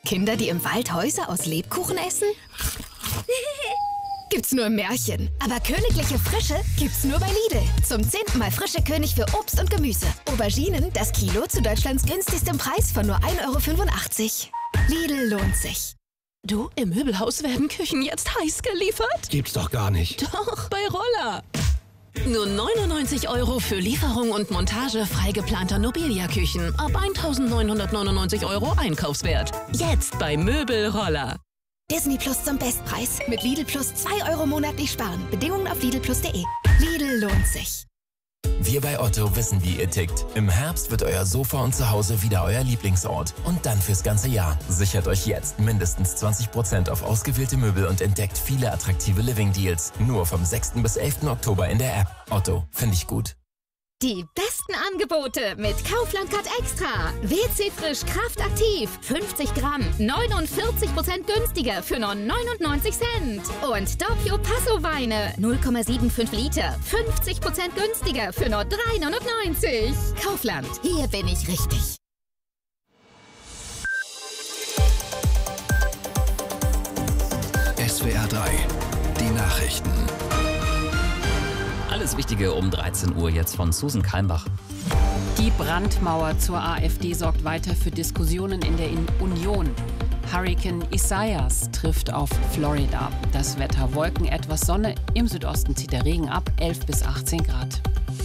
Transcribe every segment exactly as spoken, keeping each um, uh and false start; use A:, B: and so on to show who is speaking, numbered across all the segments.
A: Kinder, die im Wald Häuser aus Lebkuchen essen? Gibt's nur im Märchen. Aber königliche Frische gibt's nur bei Lidl. Zum zehnten Mal frische König für Obst und Gemüse. Auberginen, das Kilo zu Deutschlands günstigstem Preis von nur ein Euro fünfundachtzig. Lidl lohnt sich.
B: Du, im Möbelhaus werden Küchen jetzt heiß geliefert?
C: Gibt's doch gar nicht.
B: Doch, bei Roller. Nur neunundneunzig Euro für Lieferung und Montage frei geplanter Nobilia-Küchen. Ab eintausendneunhundertneunundneunzig Euro Einkaufswert. Jetzt bei Möbelroller.
A: Disney Plus zum Bestpreis. Mit Lidl Plus zwei Euro monatlich sparen. Bedingungen auf lidl plus punkt de. Lidl lohnt sich.
D: Wir bei Otto wissen, wie ihr tickt. Im Herbst wird euer Sofa und Zuhause wieder euer Lieblingsort. Und dann fürs ganze Jahr. Sichert euch jetzt mindestens zwanzig Prozent auf ausgewählte Möbel und entdeckt viele attraktive Living-Deals. Nur vom sechsten bis elften Oktober in der App. Otto, finde ich gut.
E: Die besten Angebote mit Kaufland Card Extra. W C Frisch Kraft Aktiv. fünfzig Gramm. neunundvierzig Prozent günstiger für nur neunundneunzig Cent. Und Doppio Passo Weine. null Komma fünfundsiebzig Liter. fünfzig Prozent günstiger für nur drei neunundneunzig. Kaufland. Hier bin ich richtig.
F: S W R drei. Die Nachrichten.
G: Alles Wichtige um dreizehn Uhr jetzt von Susan Kalmbach.
H: Die Brandmauer zur AfD sorgt weiter für Diskussionen in der Union. Hurrikan Isaias trifft auf Florida. Das Wetter: Wolken, etwas Sonne. Im Südosten zieht der Regen ab, elf bis achtzehn Grad.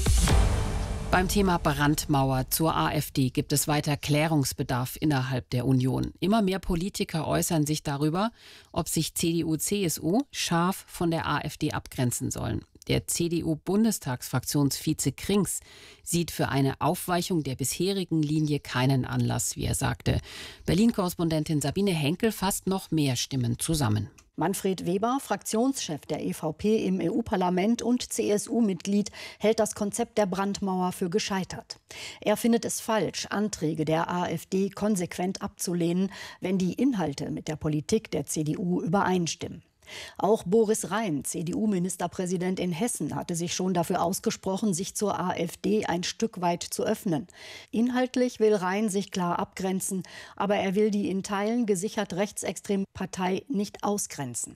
H: Beim Thema Brandmauer zur AfD gibt es weiter Klärungsbedarf innerhalb der Union. Immer mehr Politiker äußern sich darüber, ob sich C D U, C S U scharf von der AfD abgrenzen sollen. Der C D U-Bundestagsfraktionsvize Krings sieht für eine Aufweichung der bisherigen Linie keinen Anlass, wie er sagte. Berlin-Korrespondentin Sabine Henkel fasst noch mehr Stimmen zusammen.
I: Manfred Weber, Fraktionschef der E V P im E U-Parlament und C S U-Mitglied, hält das Konzept der Brandmauer für gescheitert. Er findet es falsch, Anträge der AfD konsequent abzulehnen, wenn die Inhalte mit der Politik der C D U übereinstimmen. Auch Boris Rhein, C D U-Ministerpräsident in Hessen, hatte sich schon dafür ausgesprochen, sich zur AfD ein Stück weit zu öffnen. Inhaltlich will Rhein sich klar abgrenzen, aber er will die in Teilen gesichert rechtsextreme Partei nicht ausgrenzen.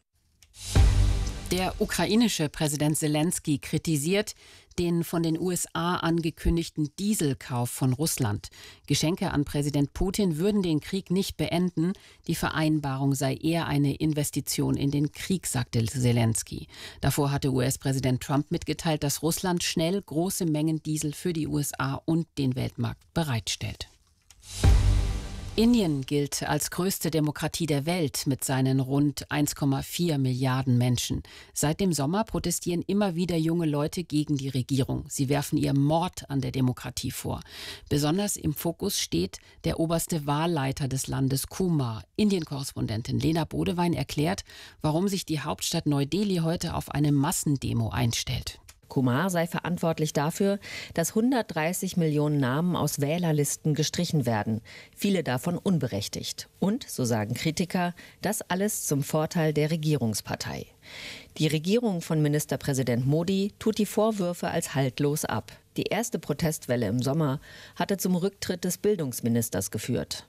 H: Der ukrainische Präsident Selenskyj kritisiert den von den U S A angekündigten Dieselkauf von Russland. Geschenke an Präsident Putin würden den Krieg nicht beenden. Die Vereinbarung sei eher eine Investition in den Krieg, sagte Selenskyj. Davor hatte U S-Präsident Trump mitgeteilt, dass Russland schnell große Mengen Diesel für die U S A und den Weltmarkt bereitstellt. Indien gilt als größte Demokratie der Welt mit seinen rund eins Komma vier Milliarden Menschen. Seit dem Sommer protestieren immer wieder junge Leute gegen die Regierung. Sie werfen ihr Mord an der Demokratie vor. Besonders im Fokus steht der oberste Wahlleiter des Landes, Kumar. Indien-Korrespondentin Lena Bodewein erklärt, warum sich die Hauptstadt Neu-Delhi heute auf eine Massendemo einstellt.
J: Kumar sei verantwortlich dafür, dass hundertdreißig Millionen Namen aus Wählerlisten gestrichen werden, viele davon unberechtigt. Und, so sagen Kritiker, das alles zum Vorteil der Regierungspartei. Die Regierung von Ministerpräsident Modi tut die Vorwürfe als haltlos ab. Die erste Protestwelle im Sommer hatte zum Rücktritt des Bildungsministers geführt.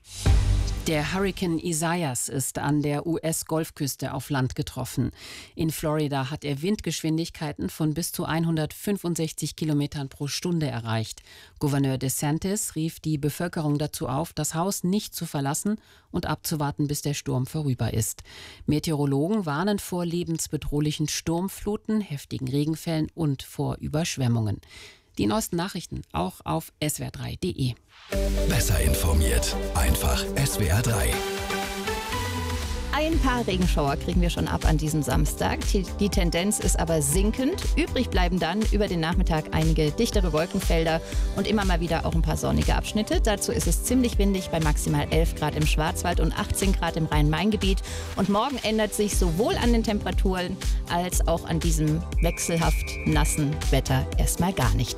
H: Der Hurrikan Isaias ist an der U S-Golfküste auf Land getroffen. In Florida hat er Windgeschwindigkeiten von bis zu hundertfünfundsechzig Kilometern pro Stunde erreicht. Gouverneur DeSantis rief die Bevölkerung dazu auf, das Haus nicht zu verlassen und abzuwarten, bis der Sturm vorüber ist. Meteorologen warnen vor lebensbedrohlichen Sturmfluten, heftigen Regenfällen und vor Überschwemmungen. Die neuesten Nachrichten auch auf S W R drei Punkt de.
F: Besser informiert. Einfach S W R drei.
E: Ein paar Regenschauer kriegen wir schon ab an diesem Samstag. Die, die Tendenz ist aber sinkend. Übrig bleiben dann über den Nachmittag einige dichtere Wolkenfelder und immer mal wieder auch ein paar sonnige Abschnitte. Dazu ist es ziemlich windig bei maximal elf Grad im Schwarzwald und achtzehn Grad im Rhein-Main-Gebiet. Und morgen ändert sich sowohl an den Temperaturen als auch an diesem wechselhaft nassen Wetter erstmal gar nichts.